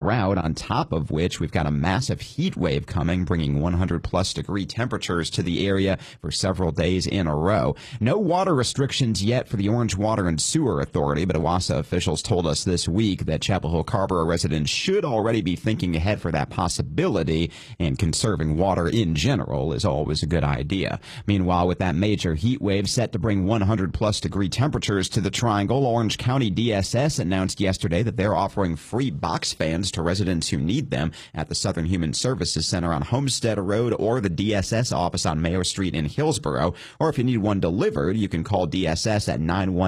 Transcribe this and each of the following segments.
drought, on top of which we've got a massive heat wave coming, bringing 100-plus degree temperatures to the area for several days in a row. No water restrictions yet for the Orange Water and Sewer Authority, but OWASA officials told us this week that Chapel Hill Carrboro residents should already be thinking ahead for that possibility, and conserving water in general is always a good idea. Meanwhile, with that major heat wave set to bring 100-plus degree temperatures to the Triangle, Orange County DSS announced yesterday that they're offering free box fans to residents who need them at the Southern Human Services Center on Homestead Road or the DSS office on Mayo Street in Hillsboro. Or if you need one delivered, you can call DSS at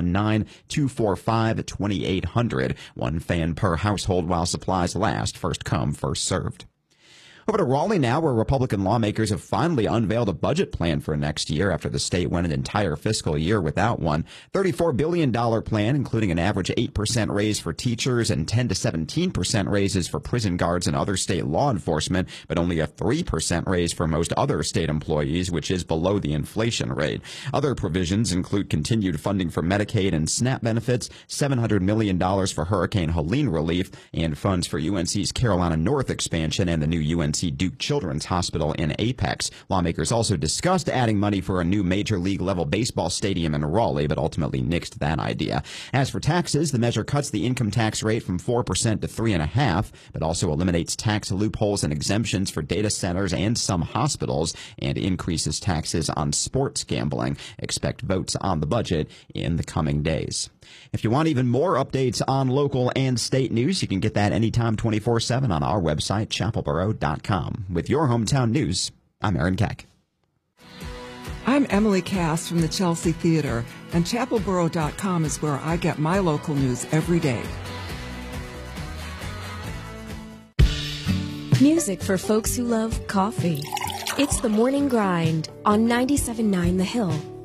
919-245-2800. One fan per household while supplies last. First come, first served. Over to Raleigh now, where Republican lawmakers have finally unveiled a budget plan for next year after the state went an entire fiscal year without one. $34 billion plan, including an average 8% raise for teachers and 10 to 17% raises for prison guards and other state law enforcement, but only a 3% raise for most other state employees, which is below the inflation rate. Other provisions include continued funding for Medicaid and SNAP benefits, $700 million for Hurricane Helene relief, and funds for UNC's Carolina North expansion and the new UNC Duke Children's Hospital in Apex. Lawmakers also discussed adding money for a new Major League level baseball stadium in Raleigh, but ultimately nixed that idea. As for taxes, the measure cuts the income tax rate from 4% to 3.5%, but also eliminates tax loopholes and exemptions for data centers and some hospitals, and increases taxes on sports gambling. Expect votes on the budget in the coming days. If you want even more updates on local and state news, you can get that anytime 24/7 on our website, chapelboro.com. With your hometown news, I'm Aaron Keck. I'm Emily Cass from the Chelsea Theater, and chapelboro.com is where I get my local news every day. Music for folks who love coffee. It's The Morning Grind on 97.9 The Hill.